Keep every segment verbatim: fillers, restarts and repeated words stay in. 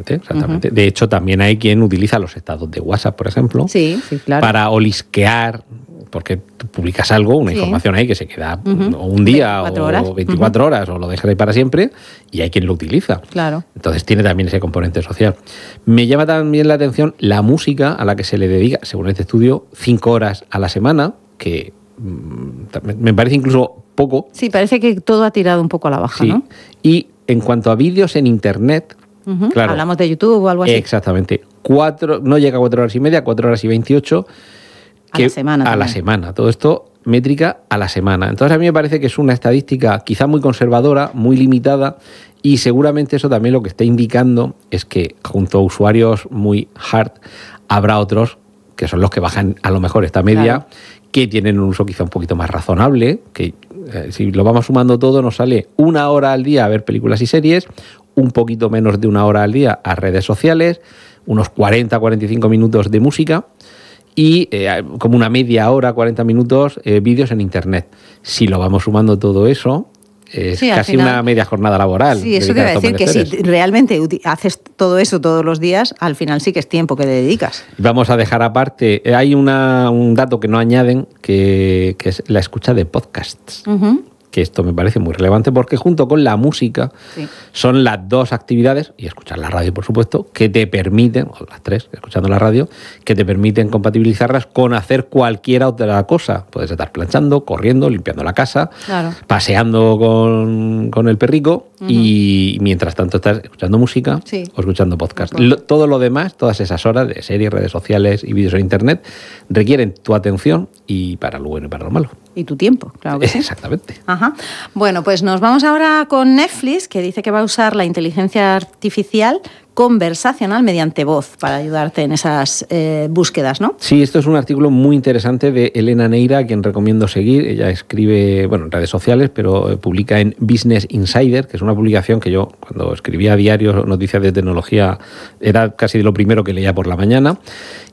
Exactamente, exactamente. Uh-huh. De hecho, también hay quien utiliza los estados de WhatsApp, por ejemplo, sí, sí, claro. para olisquear, porque tú publicas algo, una sí. información ahí que se queda uh-huh. un día veinticuatro o horas. veinticuatro uh-huh. horas, o lo dejas ahí para siempre, y hay quien lo utiliza. Claro. Entonces tiene también ese componente social. Me llama también la atención la música a la que se le dedica, según este estudio, cinco horas a la semana, que mmm, me parece incluso poco. Sí, parece que todo ha tirado un poco a la baja, sí. ¿no? Y en cuanto a vídeos en Internet, uh-huh. claro. Hablamos de YouTube o algo así. Exactamente. Cuatro, no llega a cuatro horas y media, cuatro horas y veintiocho. Que, a la semana. A también. la semana. Todo esto, métrica a la semana. Entonces, a mí me parece que es una estadística quizá muy conservadora, muy limitada, y seguramente eso también lo que está indicando es que junto a usuarios muy hard, habrá otros que son los que bajan a lo mejor esta media, claro. que tienen un uso quizá un poquito más razonable, que eh, si lo vamos sumando todo nos sale una hora al día a ver películas y series, un poquito menos de una hora al día a redes sociales, unos cuarenta a cuarenta y cinco minutos de música, y eh, como una media hora, cuarenta minutos, eh, vídeos en Internet. Si lo vamos sumando todo eso, es sí, casi final, una media jornada laboral. Sí, eso te iba a decir, que si realmente haces todo eso todos los días, al final sí que es tiempo que le dedicas. Vamos a dejar aparte, hay una, un dato que no añaden, que, que es la escucha de podcasts. Uh-huh. Que esto me parece muy relevante porque junto con la música sí. son las dos actividades, y escuchar la radio por supuesto, que te permiten, o las tres, escuchando la radio, que te permiten compatibilizarlas con hacer cualquier otra cosa. Puedes estar planchando, corriendo, limpiando la casa, claro. paseando con, con el perrico uh-huh. y mientras tanto estás escuchando música sí. o escuchando podcast. Lo, todo lo demás, todas esas horas de series, redes sociales y vídeos en Internet requieren tu atención y para lo bueno y para lo malo. Y tu tiempo, claro que sí. Exactamente. Ajá. Bueno, pues nos vamos ahora con Netflix, que dice que va a usar la inteligencia artificial conversacional mediante voz para ayudarte en esas eh, búsquedas, ¿no? Sí, esto es un artículo muy interesante de Elena Neira, a quien recomiendo seguir. Ella escribe, bueno, en redes sociales, pero eh, publica en Business Insider, que es una publicación que yo, cuando escribía diarios, noticias de tecnología, era casi de lo primero que leía por la mañana.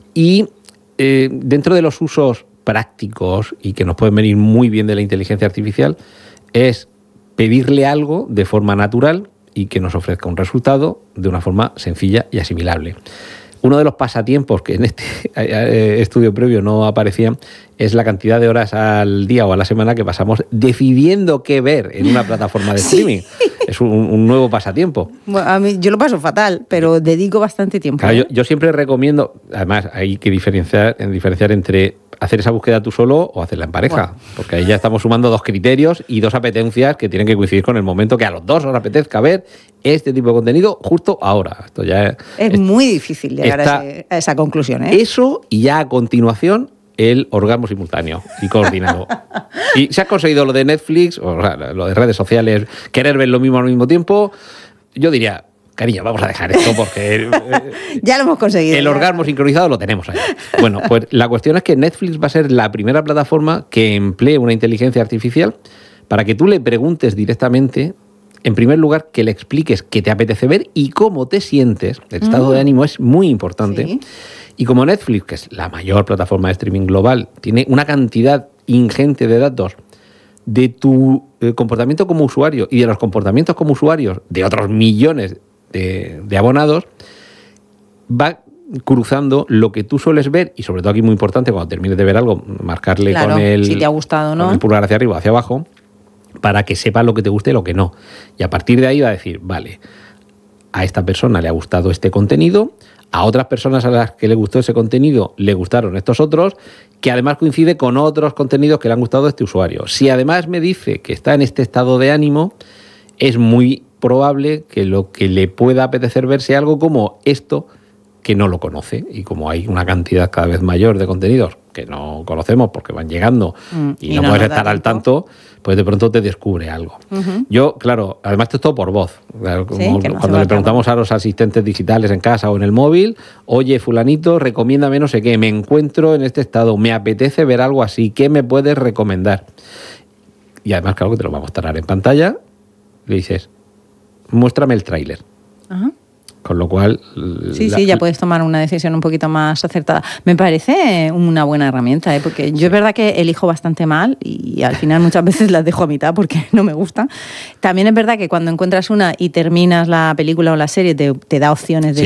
Y eh, dentro de los usos prácticos y que nos pueden venir muy bien de la inteligencia artificial es pedirle algo de forma natural y que nos ofrezca un resultado de una forma sencilla y asimilable. Uno de los pasatiempos que en este estudio previo no aparecían es la cantidad de horas al día o a la semana que pasamos decidiendo qué ver en una plataforma de streaming. Sí. Es un, un nuevo pasatiempo. Bueno, a mí, yo lo paso fatal, pero dedico bastante tiempo. Claro, yo, yo siempre recomiendo, además hay que diferenciar, diferenciar entre hacer esa búsqueda tú solo o hacerla en pareja, bueno. porque ahí ya estamos sumando dos criterios y dos apetencias que tienen que coincidir con el momento que a los dos os apetezca ver este tipo de contenido justo ahora. Esto ya es, es, es muy difícil llegar a, ese, a esa conclusión, ¿eh? Eso y ya a continuación el orgasmo simultáneo y coordinado. Y si has conseguido lo de Netflix o lo de redes sociales, querer ver lo mismo al mismo tiempo, yo diría, cariño, vamos a dejar esto porque ya lo hemos conseguido. El ya. orgasmo sincronizado lo tenemos ahí. Bueno, pues la cuestión es que Netflix va a ser la primera plataforma que emplee una inteligencia artificial para que tú le preguntes directamente, en primer lugar, que le expliques qué te apetece ver y cómo te sientes. El estado mm. de ánimo es muy importante. Sí. Y como Netflix, que es la mayor plataforma de streaming global, tiene una cantidad ingente de datos de tu eh, comportamiento como usuario y de los comportamientos como usuarios de otros millones de, de abonados, va cruzando lo que tú sueles ver y sobre todo aquí muy importante cuando termines de ver algo, marcarle claro, con, el, si te ha gustado, ¿no? con el pulgar hacia arriba o hacia abajo para que sepa lo que te guste y lo que no. Y a partir de ahí va a decir, vale, a esta persona le ha gustado este contenido, a otras personas a las que le gustó ese contenido le gustaron estos otros, que además coincide con otros contenidos que le han gustado a este usuario. Si además me dice que está en este estado de ánimo, es muy probable que lo que le pueda apetecer ver sea algo como esto, que no lo conoce. Y como hay una cantidad cada vez mayor de contenidos que no conocemos porque van llegando mm, y, y no, no puedes estar al tanto, pues de pronto te descubre algo. Uh-huh. Yo, claro, además esto es todo por voz. Claro, como sí, no cuando le preguntamos a los asistentes digitales en casa o en el móvil, oye, fulanito, recomiéndame no sé qué, me encuentro en este estado, me apetece ver algo así, ¿qué me puedes recomendar? Y además, claro, que te lo va a mostrar en pantalla, le dices, muéstrame el tráiler. Ajá. Con lo cual... Sí, la, sí, ya puedes tomar una decisión un poquito más acertada. Me parece una buena herramienta, ¿eh? Porque yo es verdad que elijo bastante mal y al final muchas veces las dejo a mitad porque no me gustan. También es verdad que cuando encuentras una y terminas la película o la serie te, te da opciones de